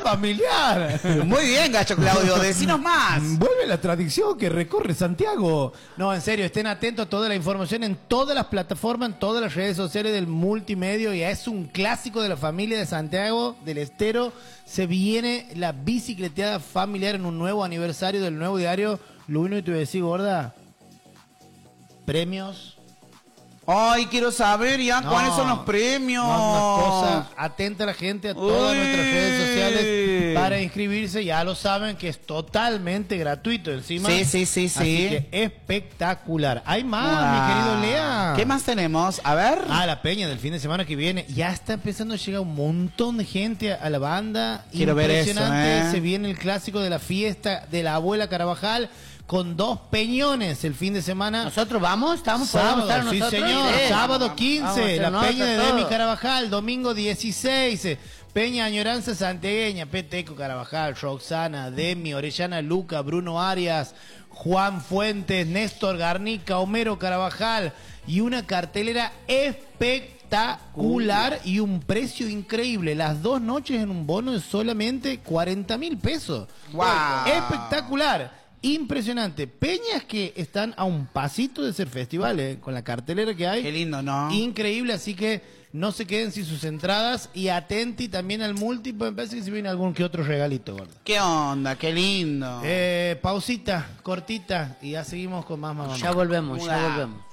familiar. Muy bien, Gacho Claudio, decinos más. Vuelve la tradición que recorre Santiago. No, en serio, estén atentos a toda la información en todas las plataformas, en todas las redes sociales del multimedio. Ya es un clásico de la familia de Santiago del Estero. Se viene la bicicleteada familiar en un nuevo aniversario del nuevo diario. Lo único que te voy a decir, gorda, premios. Ay, quiero saber ya cuáles son los premios. No, una cosa, atenta a la gente a todas nuestras redes sociales para inscribirse. Ya lo saben que es totalmente gratuito encima. Sí. Así que espectacular. Hay más, mi querido Lea. ¿Qué más tenemos? A ver. La peña del fin de semana que viene. Ya está empezando a llegar un montón de gente a la banda. Quiero ver eso, Impresionante. Se viene el clásico de la fiesta de la abuela Carabajal. Con 2 peñones el fin de semana. ¿Nosotros vamos? ¿Estamos? Sábado, ¿Podemos estar sí nosotros? señor, Sí. sábado 15, la Vamos, peña de todo. Demi Carabajal, domingo 16, Peña Añoranza Santiagueña, Peteco Carabajal, Roxana, Demi, Orellana Luca, Bruno Arias, Juan Fuentes, Néstor Garnica, Homero Carabajal y una cartelera espectacular y un precio increíble. Las 2 noches en un bono de solamente 40.000 pesos. ¡Wow! Espectacular. Impresionante. Peñas que están a un pasito de ser festivales, con la cartelera que hay. Qué lindo, ¿no? Increíble, así que no se queden sin sus entradas y atenti también al multi, pues me parece que si viene algún que otro regalito, gordo. ¿Qué onda? Qué lindo. Pausita, cortita, y ya seguimos con más mamá. Ya volvemos.